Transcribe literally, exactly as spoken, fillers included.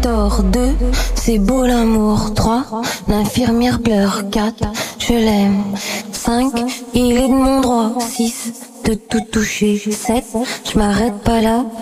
tort. Deux, c'est beau l'amour. Trois, l'infirmière pleure. Quatre, je l'aime. Cinq, il est de mon droit. Six, de tout toucher. Sept, je m'arrête pas là.